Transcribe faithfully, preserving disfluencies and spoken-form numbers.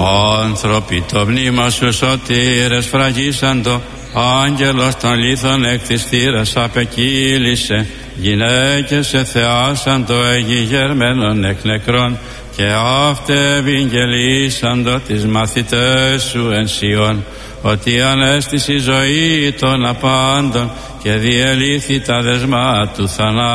Άνθρωποι το πνεύμα σου σωτήρες φραγίσαντο, άγγελος των λίθων εκ της θύρας απεκύλησε, γυναίκες εθεάσαντο εγιγερμένων εκ νεκρών, και αύτε ευηγγελίσαντο τις μαθητές σου εν Σιών, ότι ανέστησε η ζωή των απάντων και διελύθη τα δεσμά του θανάτου.